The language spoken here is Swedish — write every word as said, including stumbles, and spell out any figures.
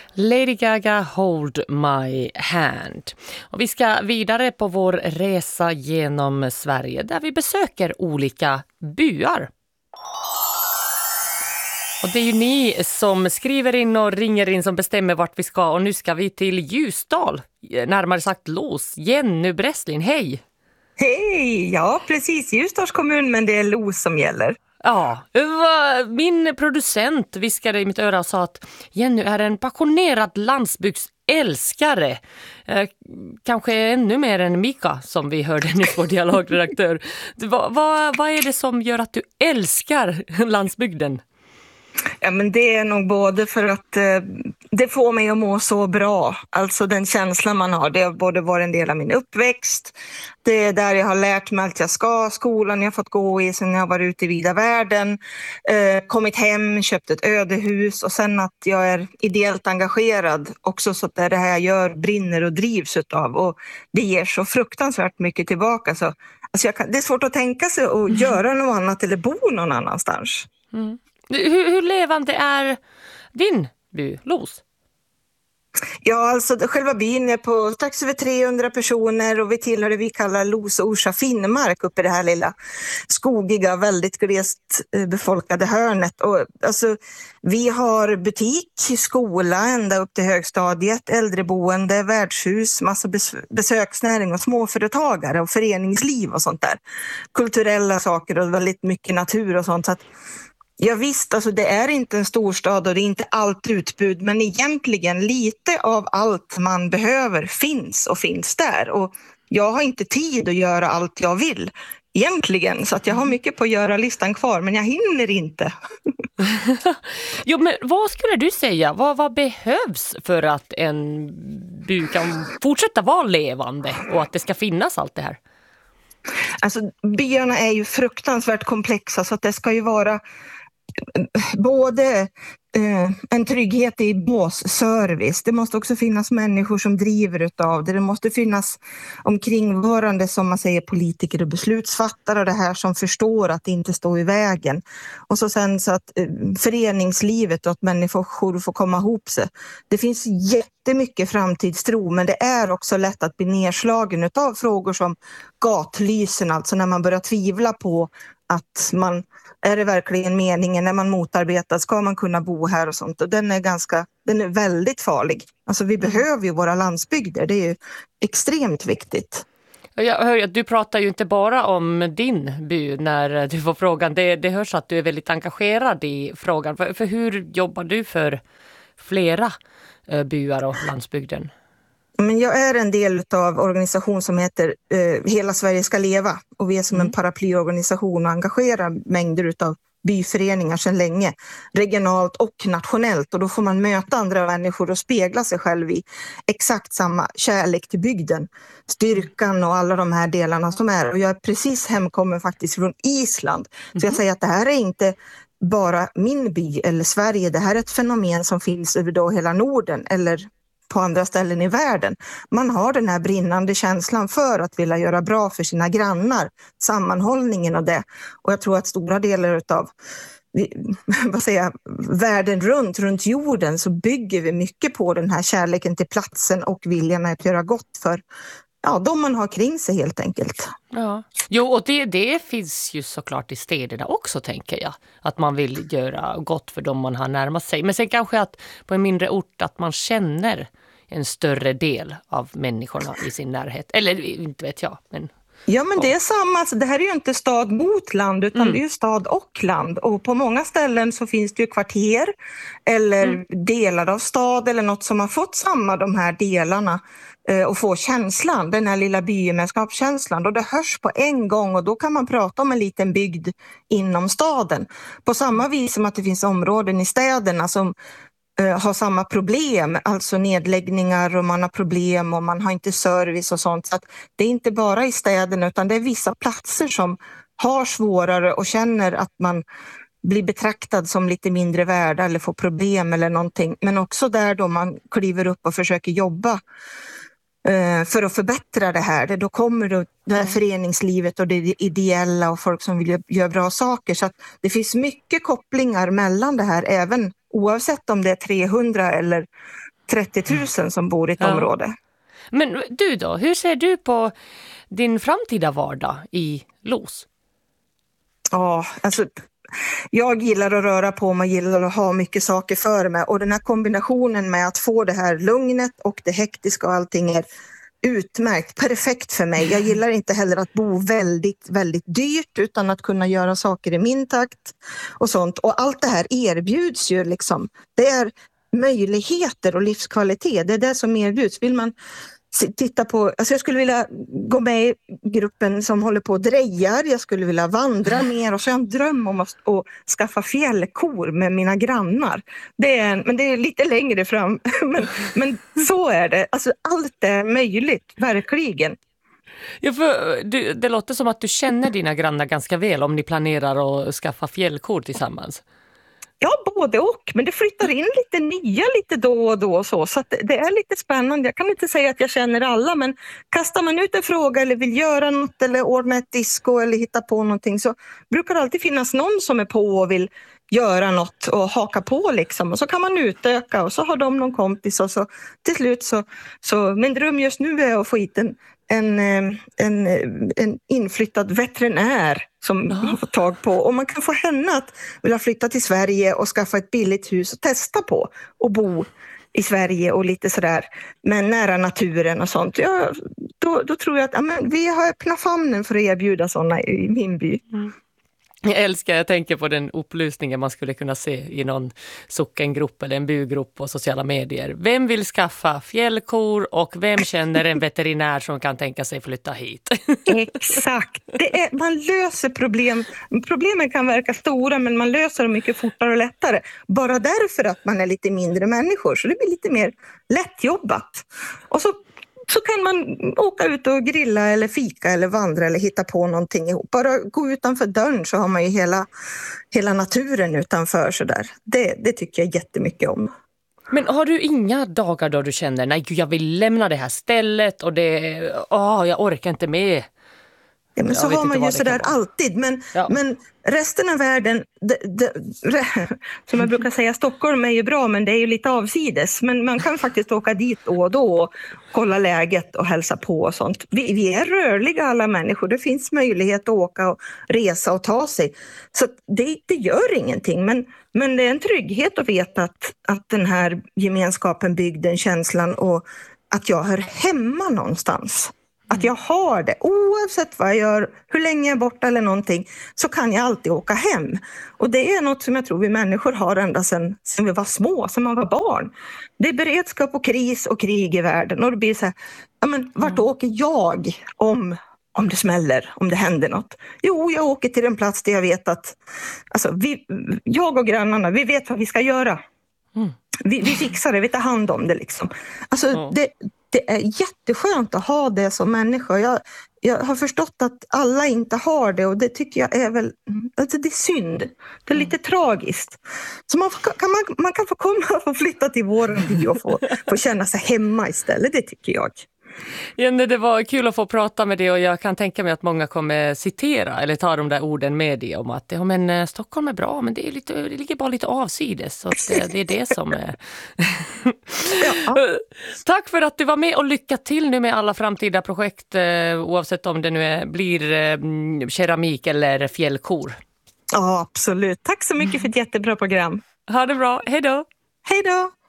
Lady Gaga, Hold My Hand. Och vi ska vidare på vår resa genom Sverige där vi besöker olika byar. Och det är ju ni som skriver in och ringer in som bestämmer vart vi ska. Och nu ska vi till Ljusdal, närmare sagt Los. Jenny Bresslin, hej! Hej! Ja, precis. Ljusdals kommun, men det är Los som gäller. Ja, min producent viskade i mitt öra och sa att Jenny är en passionerad landsbygdsälskare. Eh, kanske ännu mer än Mika som vi hörde nyss, vår dialogredaktör. Vad, vad, vad är det som gör att du älskar landsbygden? Ja, men det är nog både för att eh, det får mig att må så bra. Alltså den känslan man har. Det har både varit en del av min uppväxt. Det är där jag har lärt mig allt jag ska. Skolan jag har fått gå i sen jag var ute i vida världen. Eh, kommit hem, köpt ett ödehus. Och sen att jag är ideellt engagerad. Också så att det här jag gör brinner och drivs utav. Och det ger så fruktansvärt mycket tillbaka. Så, alltså jag kan, det är svårt att tänka sig att mm. göra något annat eller bo någon annanstans. Mm. Hur, hur levande är din by, Los? Ja, alltså själva byn är på strax över trehundra personer och vi tillhör det vi kallar Los och Orsa Finnmark uppe i det här lilla skogiga, väldigt glest befolkade hörnet. Och, alltså, vi har butik, skola ända upp till högstadiet, äldreboende, värdshus, massa bes- besöksnäring och småföretagare och föreningsliv och sånt där. Kulturella saker och väldigt mycket natur och sånt. Så att ja visst, alltså det är inte en storstad och det är inte allt utbud, men egentligen lite av allt man behöver finns och finns där. Och jag har inte tid att göra allt jag vill egentligen, så att jag har mycket på att göra listan kvar, men jag hinner inte. Jo, men vad skulle du säga? Vad, vad behövs för att en by kan fortsätta vara levande och att det ska finnas allt det här? Alltså byarna är ju fruktansvärt komplexa, så att det ska ju vara både eh, en trygghet i basservice. Det måste också finnas människor som driver utav det. Det måste finnas omkringvarande, som man säger, politiker och beslutsfattare och det här som förstår att det inte står i vägen. Och så sen så att eh, föreningslivet och att människor får komma ihop sig. Det finns jättemycket framtidstro, men det är också lätt att bli nedslagen utav frågor som gatlysen, alltså när man börjar tvivla på att man, är det verkligen meningen när man motarbetar, ska man kunna bo här och sånt. Och den är ganska, den är väldigt farlig. Alltså vi mm. behöver ju våra landsbygder, det är ju extremt viktigt. Jag hör att du pratar ju inte bara om din by när du får frågan. Det, det hörs att du är väldigt engagerad i frågan. För, för hur jobbar du för flera uh, byar och landsbygden? Men jag är en del av en organisation som heter eh, Hela Sverige ska leva. Och vi är som mm. en paraplyorganisation och engagerar mängder av byföreningar sedan länge. Regionalt och nationellt. Och då får man möta andra människor och spegla sig själv i exakt samma kärlek till bygden. Styrkan och alla de här delarna som är. Och jag är precis hemkommen faktiskt från Island. Så jag säger att det här är inte bara min by eller Sverige. Det här är ett fenomen som finns över då hela Norden eller på andra ställen i världen. Man har den här brinnande känslan för att vilja göra bra för sina grannar. Sammanhållningen och det. Och jag tror att stora delar av vad säger jag, världen runt, runt jorden så bygger vi mycket på den här kärleken till platsen och viljan att göra gott för ja, de man har kring sig helt enkelt. Ja. Jo, och det, det finns ju såklart i städerna också, tänker jag. Att man vill göra gott för dem man har närmat sig. Men sen kanske att på en mindre ort att man känner en större del av människorna i sin närhet. Eller inte vet jag, men... Ja, men det är samma. Alltså, det här är ju inte stad mot land utan mm. det är ju stad och land. Och på många ställen så finns det ju kvarter eller mm. delar av stad eller något som har fått samma de här delarna eh, och få känslan, den här lilla bygemenskapskänslan. Och det hörs på en gång och då kan man prata om en liten bygd inom staden. På samma vis som att det finns områden i städerna som har samma problem, alltså nedläggningar och man har problem och man har inte service och sånt. Så att det är inte bara i städerna utan det är vissa platser som har svårare och känner att man blir betraktad som lite mindre värda eller får problem eller någonting. Men också där då man kliver upp och försöker jobba för att förbättra det här. Då kommer det, det här föreningslivet och det ideella och folk som vill göra bra saker. Så att det finns mycket kopplingar mellan det här även oavsett om det är trehundra eller trettio tusen som bor i ett Ja. område. Men du då, hur ser du på din framtida vardag i Los? Ja, alltså jag gillar att röra på mig, gillar att ha mycket saker för mig och den här kombinationen med att få det här lugnet och det hektiska och allting är utmärkt, perfekt för mig. Jag gillar inte heller att bo väldigt, väldigt dyrt utan att kunna göra saker i min takt och sånt. Och allt det här erbjuds ju liksom. Det är möjligheter och livskvalitet. Det är det som erbjuds. Vill man titta på, alltså jag skulle vilja gå med i gruppen som håller på och drejar. Jag skulle vilja vandra mer och så har jag en dröm om att, att skaffa fjällkor med mina grannar. Det är, en, men det är lite längre fram. men, men så är det. Alltså allt är möjligt, verkligen. Ja, för du, det låter som att du känner dina grannar ganska väl om ni planerar att skaffa fjällkor tillsammans. Ja, både och. Men det flyttar in lite nya lite då och då. Och så så att det är lite spännande. Jag kan inte säga att jag känner alla, men kastar man ut en fråga eller vill göra något eller ordna ett disco eller hitta på någonting så brukar det alltid finnas någon som är på och vill göra något och haka på liksom. Och så kan man utöka och så har de någon kompis och så till slut så... så min dröm just nu är att få hit en En, en, en inflyttad veterinär som man får tag på. Och man kan få henne att vilja flytta till Sverige och skaffa ett billigt hus och testa på och bo i Sverige och lite sådär, men nära naturen och sånt. Ja, då, då tror jag att ja, men vi har öppna famnen för att erbjuda sådana i min by. Mm. Jag älskar, jag tänker på den upplysningen man skulle kunna se i någon sockengrupp eller en bygrupp på sociala medier. Vem vill skaffa fjällkor och vem känner en veterinär som kan tänka sig flytta hit? Exakt. Det är, man löser problem. Problemen kan verka stora men man löser dem mycket fortare och lättare. Bara därför att man är lite mindre människor så det blir lite mer lättjobbat. Och så Så kan man åka ut och grilla eller fika eller vandra eller hitta på någonting ihop. Bara gå utanför dörren så har man ju hela, hela naturen utanför. Så där. Det, det tycker jag jättemycket om. Men har du inga dagar då du känner nej gud, jag vill lämna det här stället och det, åh, jag orkar inte med? Ja, men så har man ju sådär alltid. Men, ja. men resten av världen, det, det, som jag brukar säga, Stockholm är ju bra men det är ju lite avsides. Men man kan faktiskt åka dit då och då och kolla läget och hälsa på och sånt. Vi, vi är rörliga alla människor. Det finns möjlighet att åka och resa och ta sig. Så det, det gör ingenting. Men, men det är en trygghet att veta att, att den här gemenskapen, bygden, känslan och att jag hör hemma någonstans. Att jag har det, oavsett vad jag gör, hur länge jag är borta eller någonting, så kan jag alltid åka hem. Och det är något som jag tror vi människor har ända sedan, sedan vi var små, sedan man var barn. Det är beredskap och kris och krig i världen. Och det blir så här, ja men vart mm. åker jag om, om det smäller, om det händer något? Jo, jag åker till en plats där jag vet att, alltså vi, jag och grannarna, vi vet vad vi ska göra. Mm. Vi, vi fixar det, vi tar hand om det liksom. Alltså mm. det... Det är jätteskönt att ha det som människa. Jag, jag har förstått att alla inte har det och det tycker jag är väl, alltså det är synd. Det är lite mm. tragiskt. Så man kan, man, man kan få komma och flytta till våren by och få, få känna sig hemma istället, det tycker jag. Jenny, det var kul att få prata med dig och jag kan tänka mig att många kommer citera eller ta de där orden med dig om att ja, men, Stockholm är bra men det, är lite, det ligger bara lite avsides så att det, det är det som är... ja. Tack för att du var med och lycka till nu med alla framtida projekt oavsett om det nu är, blir eh, keramik eller fjällkor. Ja, absolut. Tack så mycket för ett jättebra program. Ha det bra. Hej då! Hej då!